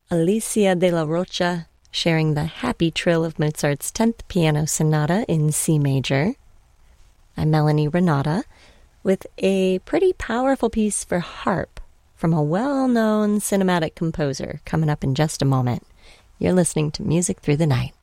Alicia de la Rocha sharing the happy trill of Mozart's 10th Piano Sonata in C major. I'm Melanie Renata with a pretty powerful piece for harp from a well-known cinematic composer coming up in just a moment. You're listening to Music Through the Night.